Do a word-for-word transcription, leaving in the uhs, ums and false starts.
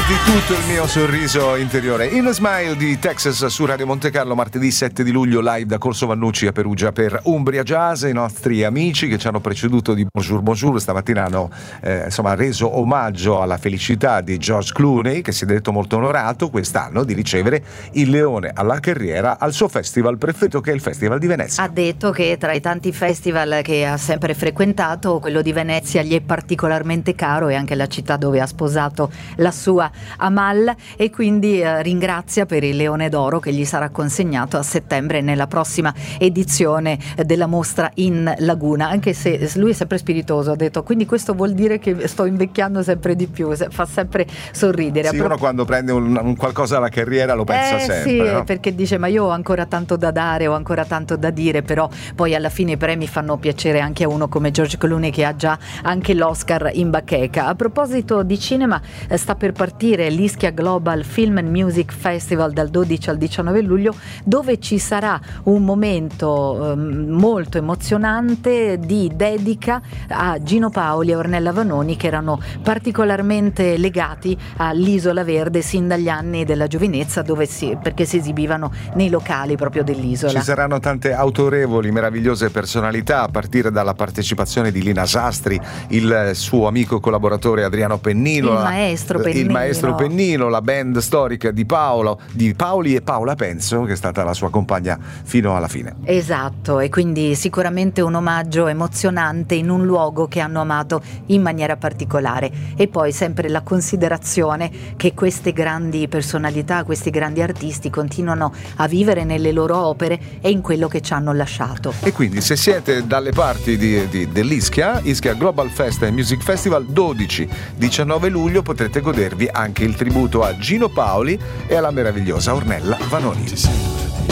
di tutto il mio sorriso interiore. In a Smile di Texas su Radio Monte Carlo, martedì sette di luglio, live da Corso Vannucci a Perugia per Umbria Jazz. I nostri amici che ci hanno preceduto di Bonjour Bonjour stamattina hanno eh, insomma reso omaggio alla felicità di George Clooney, che si è detto molto onorato quest'anno di ricevere il Leone alla Carriera al suo festival preferito, che è il Festival di Venezia. Ha detto che tra i tanti festival che ha sempre frequentato, quello di Venezia gli è particolarmente caro, e anche la città dove ha sposato la sua Amal, e quindi eh, ringrazia per il Leone d'Oro che gli sarà consegnato a settembre nella prossima edizione della mostra in Laguna. Anche se lui è sempre spiritoso, ha detto, quindi questo vuol dire che sto invecchiando sempre di più, fa sempre sorridere. Sì, uno quando prende un, un qualcosa alla carriera lo pensa eh, sempre, sì, no? Perché dice, ma io ho ancora tanto da dare, ho ancora tanto da dire, però poi alla fine i premi fanno piacere anche a uno come George Clooney, che ha già anche l'Oscar in bacheca. A proposito di cinema, eh, sta per partire l'Ischia Global Film and Music Festival dal dodici al diciannove luglio, dove ci sarà un momento eh, molto emozionante di dedica a Gino Paoli e Ornella Vanoni, che erano particolarmente legati all'Isola Verde sin dagli anni della giovinezza, dove si, perché si esibivano nei locali proprio dell'isola. Ci saranno tante autorevoli, meravigliose personalità, a partire dalla partecipazione di Lina Sastri, il suo amico collaboratore Adriano Pennino, il maestro Pennino, il maestro Pennino, la band storica di Paolo, di Paoli e Paola Penso, che è stata la sua compagna fino alla fine. Esatto, e quindi sicuramente un omaggio emozionante in un luogo che hanno amato in maniera particolare. E poi sempre la considerazione che queste grandi personalità, questi grandi artisti continuano a vivere nelle loro opere e in quello che ci hanno lasciato. E quindi se siete dalle parti di, di, dell'Ischia, Ischia Global Fest and Music Festival, dodici diciannove luglio, potrete godervi anche il tributo a Gino Paoli e alla meravigliosa Ornella Vanoni.